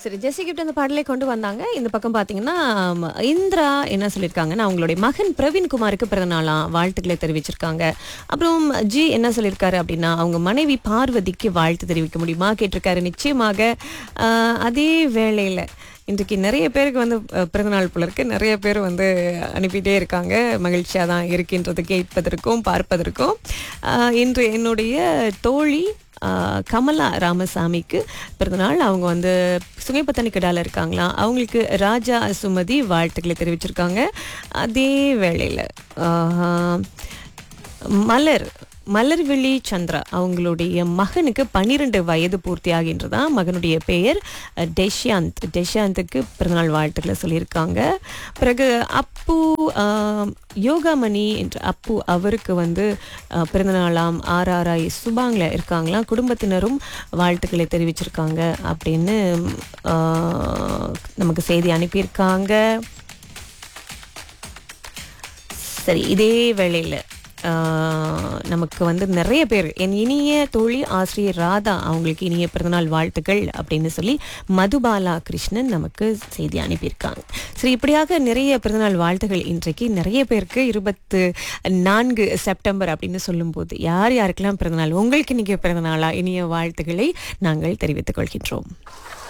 சரி, ஜெஸ்ஸி கிஃப்ட் அந்த பாடலை கொண்டு வந்தாங்க. இந்த பக்கம் பார்த்தீங்கன்னா, இந்திரா என்ன சொல்லியிருக்காங்கன்னா, அவங்களுடைய மகன் பிரவீன்குமாருக்கு பிறந்தநாளாம் வாழ்த்துக்களை தெரிவிச்சிருக்காங்க. அப்புறம் என்ன சொல்லியிருக்காரு அப்படின்னா, அவங்க மனைவி பார்வதிக்கு வாழ்த்து தெரிவிக்க முடியுமா கேட்டிருக்காரு. நிச்சயமாக. அ அதே வேளையில இன்றைக்கு நெறைய பேருக்கு வந்து பிறந்தநாள் போல இருக்கு. நெறைய பேர் வந்து அனுப்பிட்டே இருக்காங்க. மகிழ்ச்சியா தான் இருக்கின்றது கேட்பதற்கும், பார்ப்பதற்கும். அ இன்று என்னுடைய தோழி கமலா ராமசாமிக்கு பிறந்தநாள். அவங்க வந்து சுங்கைப்பத்தனிக்கடால இருக்காங்களாம். அவங்களுக்கு ராஜா சுமதி வாழ்த்துக்களை தெரிவிச்சிருக்காங்க. அதே வேளையில மலர் மலர்விழி சந்திரா அவங்களுடைய மகனுக்கு 12 வயது பூர்த்தி ஆகின்றதா. மகனுடைய பெயர் டெஷாந்துக்கு பிறந்தநாள் வாழ்த்துக்களை சொல்லியிருக்காங்க. பிறகு அப்பு யோகாமணி என்ற அப்பு அவருக்கு வந்து பிறந்தநாளாம் ஆர்ஆர்ஐ சுபாங்ல இருக்காங்களாம். குடும்பத்தினரும் வாழ்த்துக்களை தெரிவிச்சிருக்காங்க அப்படின்னு நமக்கு செய்தி அனுப்பியிருக்காங்க. சரி, இதே வேளையில் நமக்கு வந்து நிறைய பேர் என் இனிய தோழி ஆசிரியர் ராதா அவங்களுக்கு இனிய பிறந்தநாள் வாழ்த்துக்கள் அப்படின்னு சொல்லி மதுபாலா கிருஷ்ணன் நமக்கு செய்தி அனுப்பியிருக்காங்க. சரி, இப்படியாக நிறைய பிறந்தநாள் வாழ்த்துகள். இன்றைக்கு நிறைய பேருக்கு 24 செப்டம்பர் அப்படின்னு சொல்லும்போது யார் யாருக்கெல்லாம் பிறந்தநாள், உங்களுக்கு இன்னைக்கு பிறந்தநாளா, இனிய வாழ்த்துக்களை நாங்கள் தெரிவித்துக் கொள்கின்றோம்.